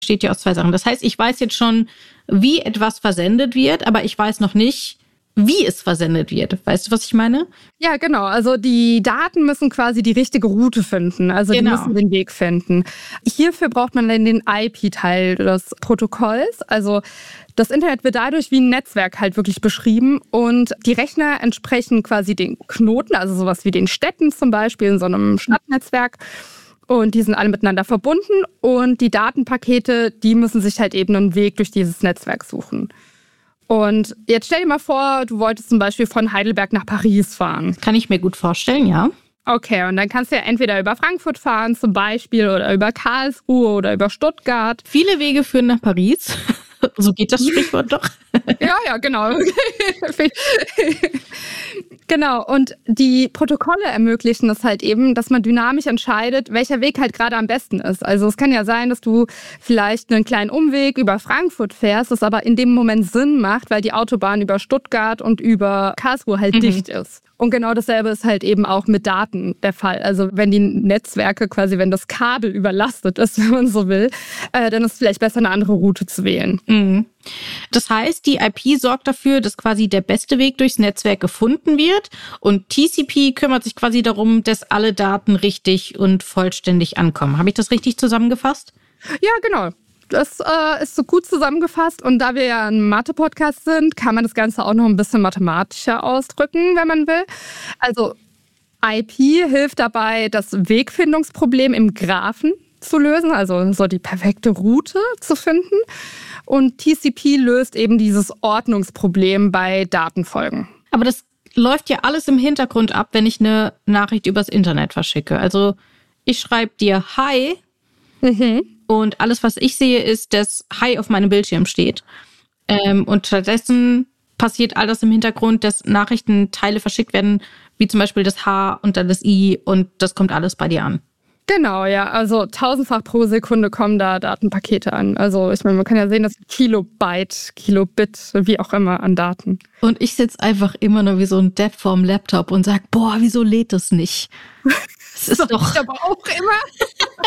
Steht ja aus 2 Sachen. Das heißt, ich weiß jetzt schon, wie etwas versendet wird, aber ich weiß noch nicht, wie es versendet wird. Weißt du, was ich meine? Ja, genau. Also die Daten müssen quasi die richtige Route finden. Also die müssen den Weg finden. Hierfür braucht man dann den IP-Teil des Protokolls. Also das Internet wird dadurch wie ein Netzwerk halt wirklich beschrieben. Und die Rechner entsprechen quasi den Knoten, also sowas wie den Städten zum Beispiel in so einem Stadtnetzwerk. Und die sind alle miteinander verbunden. Und die Datenpakete, die müssen sich halt eben einen Weg durch dieses Netzwerk suchen. Und jetzt stell dir mal vor, du wolltest zum Beispiel von Heidelberg nach Paris fahren. Kann ich mir gut vorstellen, ja. Okay, und dann kannst du ja entweder über Frankfurt fahren zum Beispiel oder über Karlsruhe oder über Stuttgart. Viele Wege führen nach Paris. So geht das Sprichwort doch. Ja, genau. Genau, und die Protokolle ermöglichen es halt eben, dass man dynamisch entscheidet, welcher Weg halt gerade am besten ist. Also es kann ja sein, dass du vielleicht einen kleinen Umweg über Frankfurt fährst, das aber in dem Moment Sinn macht, weil die Autobahn über Stuttgart und über Karlsruhe halt dicht ist. Und genau dasselbe ist halt eben auch mit Daten der Fall. Also wenn die Netzwerke quasi, wenn das Kabel überlastet ist, wenn man so will, dann ist es vielleicht besser, eine andere Route zu wählen. Mhm. Das heißt, die IP sorgt dafür, dass quasi der beste Weg durchs Netzwerk gefunden wird und TCP kümmert sich quasi darum, dass alle Daten richtig und vollständig ankommen. Habe ich das richtig zusammengefasst? Ja, genau. Das ist so gut zusammengefasst und da wir ja ein Mathe-Podcast sind, kann man das Ganze auch noch ein bisschen mathematischer ausdrücken, wenn man will. Also IP hilft dabei, das Wegfindungsproblem im Graphen zu lösen, also so die perfekte Route zu finden. Und TCP löst eben dieses Ordnungsproblem bei Datenfolgen. Aber das läuft ja alles im Hintergrund ab, wenn ich eine Nachricht übers Internet verschicke. Also ich schreibe dir Hi und alles, was ich sehe, ist, dass Hi auf meinem Bildschirm steht. Und stattdessen passiert all das im Hintergrund, dass Nachrichtenteile verschickt werden, wie zum Beispiel das H und dann das I und das kommt alles bei dir an. Genau, ja. Also 1000-fach pro Sekunde kommen da Datenpakete an. Also ich meine, man kann ja sehen, dass Kilobyte, Kilobit, wie auch immer an Daten. Und ich sitze einfach immer nur wie so ein Depp vorm Laptop und sag, boah, wieso lädt das nicht? Das ist doch... Ich aber auch immer.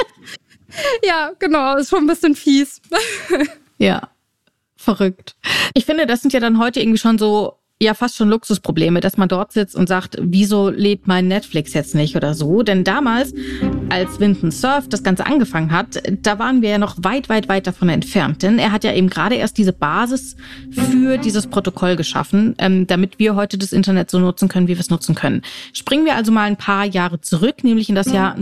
Ja, genau, ist schon ein bisschen fies. Ja, verrückt. Ich finde, das sind ja dann heute irgendwie schon so, ja, fast schon Luxusprobleme, dass man dort sitzt und sagt, wieso lädt mein Netflix jetzt nicht oder so? Denn damals, als Vinton Cerf das Ganze angefangen hat, da waren wir ja noch weit, weit, weit davon entfernt. Denn er hat ja eben gerade erst diese Basis für dieses Protokoll geschaffen, damit wir heute das Internet so nutzen können, wie wir es nutzen können. Springen wir also mal ein paar Jahre zurück, nämlich in das Jahr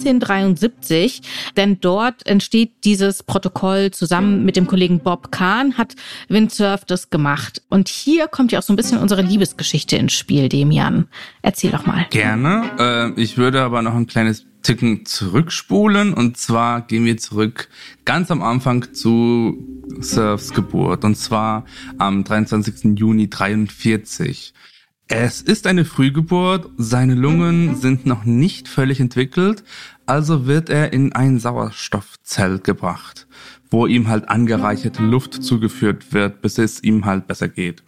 1973. Denn dort entsteht dieses Protokoll zusammen mit dem Kollegen Bob Kahn, hat Vint Cerf das gemacht. Und hier kommt ja auch so ein bisschen unsere Liebesgeschichte ins Spiel, Demian. Erzähl doch mal. Gerne. Ich würde aber noch ein kleines Ticken zurückspulen. Und zwar gehen wir zurück ganz am Anfang zu Cerfs Geburt. Und zwar am 23. Juni 1943. Es ist eine Frühgeburt. Seine Lungen sind noch nicht völlig entwickelt. Also wird er in ein Sauerstoffzelt gebracht, wo ihm halt angereicherte Luft zugeführt wird, bis es ihm halt besser geht.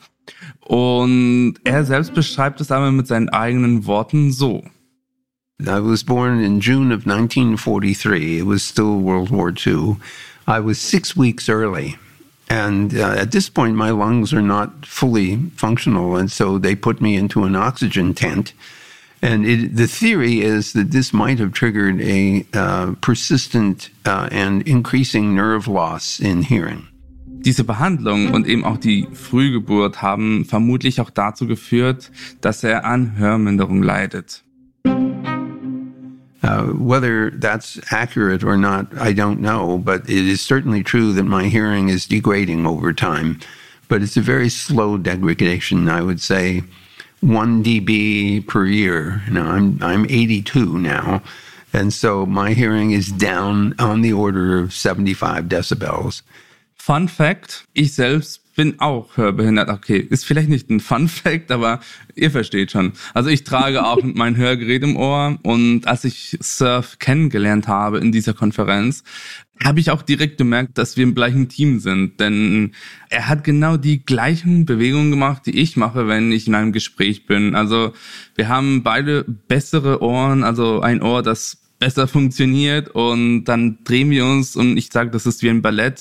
Und er selbst beschreibt es aber mit seinen eigenen Worten so. I was born in June of 1943. It was still World War II. I was 6 weeks early. And at this point, my lungs are not fully functional. And so they put me into an oxygen tent. And the theory is that this might have triggered a persistent and increasing nerve loss in hearing. Diese Behandlung und eben auch die Frühgeburt haben vermutlich auch dazu geführt, dass er an Hörminderung leidet. Whether that's accurate or not, I don't know, but it is certainly true that my hearing is degrading over time. But it's a very slow degradation. I would say 1 dB per year. Now, I'm 82 now, and so my hearing is down on the order of 75 decibels. Fun Fact, ich selbst bin auch hörbehindert. Okay, ist vielleicht nicht ein Fun Fact, aber ihr versteht schon. Also ich trage auch mein Hörgerät im Ohr und als ich Cerf kennengelernt habe in dieser Konferenz, habe ich auch direkt gemerkt, dass wir im gleichen Team sind. Denn er hat genau die gleichen Bewegungen gemacht, die ich mache, wenn ich in einem Gespräch bin. Also wir haben beide bessere Ohren, also ein Ohr, das besser funktioniert und dann drehen wir uns und ich sage, das ist wie ein Ballett.